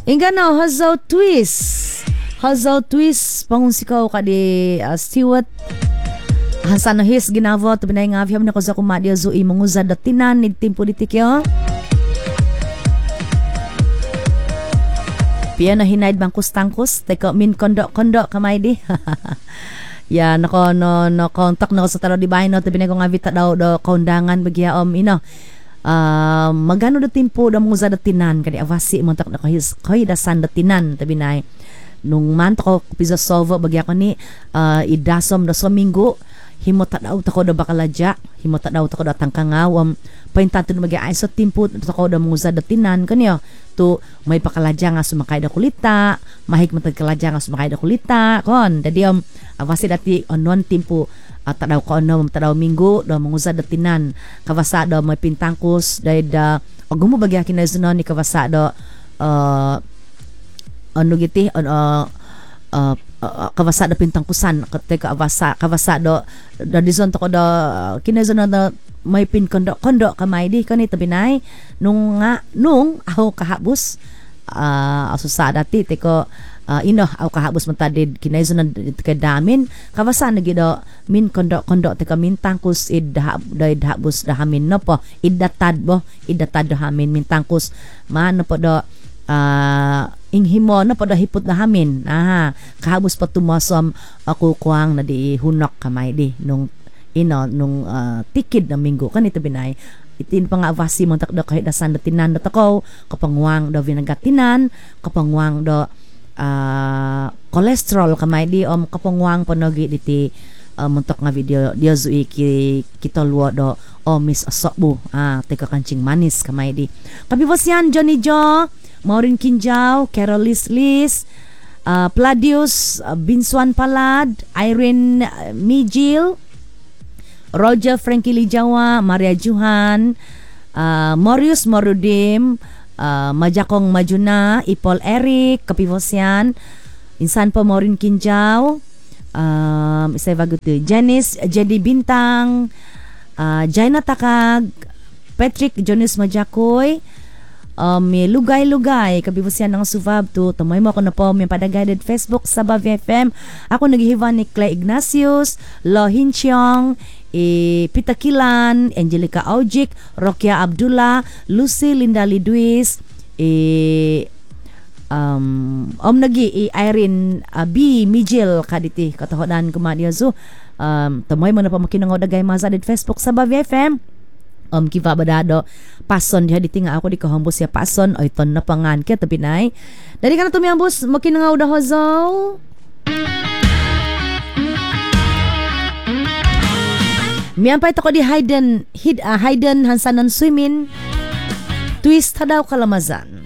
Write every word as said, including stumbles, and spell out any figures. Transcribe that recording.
Inga na Hazaw Twist. Hazaw Twist pangusikaw ka di uh, Stewart. Hansan na his ginavo to binay nga fiyam na ko sa kumadya zo imonguzad datinan ni team politik yo. Piya na hinaid bang kustangkus teko min kondo-kondo kamay di. Ya nako no no kontak na ko sa taro di bahay no to binay ko nga vita daw do kaundangan bagya om ino. Uh, magano da tempo da mga datinan kadi avasi mo tak na kahis kay dasan datinan tabi nay nung man ko pizza solve bagya ko ni uh, idasom da sominggo himot daw tako da bakaladya himot daw tako da tangkangawam paintanto na magya ay sa tempo tako da mga datinan kanyo to may pakaladya nga sumakay da kulita mahig matag kaladya nga sumakay da kulita kon dadi um avasi dati onon tempo Uh, tadaw ko ano tadaw minggo do mangusad datinan kawasa do may pintangkus dahil da og mo bagya kinaizunon ni kawasa do uh, ano giti uh, uh, uh, kawasa do pintangkusan teka kawasa kawasa do do dizon to ko do uh, kinaizunon do may pin kondo kondo kamay di kanito binay nung nga nung ako kahabos uh, aso sa dati teko Uh, ino aw kahabos matadid kinaizo na kadamin kawasa na gido min kondo kondo te kamin tangkus id dahid habos dahamin no po idatad bo idatad dahamin min tangkus man no po do uh, inghimo no po do hipot dahamin aha kahabos pa tumasom ako kuang na di hunok kamay di nung ino nung uh, tikid na minggo kanito binay itin pa nga avasi mo takdo kahit dasan datinan do takaw kapangwang do vinagatinan kapangwang do Uh, cholesterol kamay di om kapangwang panogi diti uh, muntok nga video dia zui ki kitolwo do o miss asokbu ah teka kancing manis kamay di kabibos yan Johnny Jo Maureen Kinjaw Carol Liz Liz uh, Pladius uh, Binswan Palad Irene uh, Mijil Roger Frankie Lijawa Maria Juhan uh, Morius Morudim Uh, Majakong Majuna, Ipol Eric, Kapivosyan, insan po Maureen Kinjaw, um, isa baguto, Janice, Jedi Bintang, uh, Jaina Takag, Patrick Jonas Majakoy, um, may lugay-lugay, Kapivosyan ng Suvab to, tumoy mo ako na po, may padagayad Facebook sa Bavi F M, ako naghihiwan ni Clay Ignatius, Lo Hinchiong, E, Pitakilan, Angelica Aujik, Rokia Abdullah, Lucy Linda Lidwis, e, um, Om Nagi, e, Irene uh, B. Mijil, kaditi, katahodan kumadya so, um, tamoy mo na pa makinangaw dagay mazadid Facebook sa Bavi F M, Om Kiva Badado, pason diha diti nga ako di kahambos ya pason, oy ton na pangan kaya tapinay, dari ka na tumiyambos, makinangaw da hozaw. Miyan pa ito ko di Hayden, hid, uh, Hayden Hansanon Swimming Twist Hadaw Kalamazan.